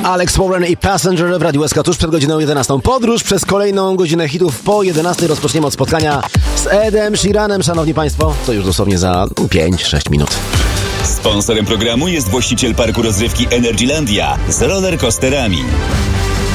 Alex Warren i Passenger w Radiu SK tuż przed godziną 11. Podróż przez kolejną godzinę hitów po 11 rozpoczniemy od spotkania z Edem Sheeranem, szanowni państwo. To już dosłownie za 5-6 minut. Sponsorem programu jest właściciel parku rozrywki Energylandia z rollercoasterami.